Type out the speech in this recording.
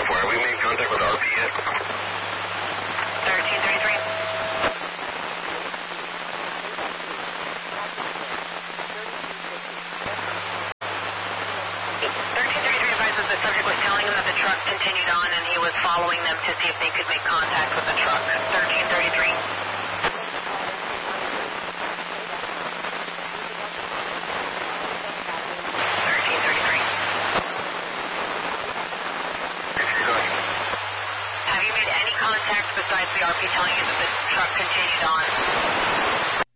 Have we made contact with RP yet? 1333 advises the subject was telling him that the truck continued on and he was following them to see if they could make contact with the truck. 1333. Have you made any contact besides the RP telling you that the truck continued on?